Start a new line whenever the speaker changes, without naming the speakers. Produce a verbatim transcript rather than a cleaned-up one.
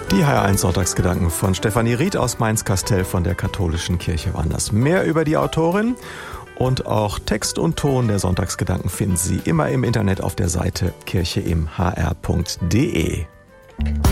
Die H R eins Sonntagsgedanken von Stefanie Ried aus Mainz-Kastell von der Katholischen Kirche waren das. Mehr über die Autorin und auch Text und Ton der Sonntagsgedanken finden Sie immer im Internet auf der Seite kirche im h r punkt d e.